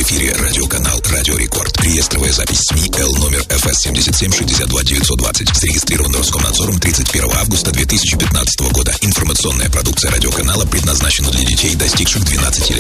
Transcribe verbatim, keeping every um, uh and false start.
эфире радиоканал «Радио Рекорд». Реестровая запись СМИ Л номер эф эс семьдесят семь шестьдесят два девятьсот двадцать. Зарегистрирован Роскомнадзором тридцать первого августа две тысячи пятнадцатого года. Информационная продукция радиоканала предназначена для детей, достигших двенадцати лет.